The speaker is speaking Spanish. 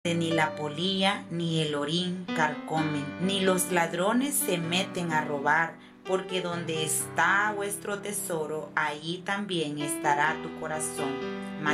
ni la polilla ni el orín carcomen, ni los ladrones se meten a robar, porque donde está vuestro tesoro, allí también estará tu corazón.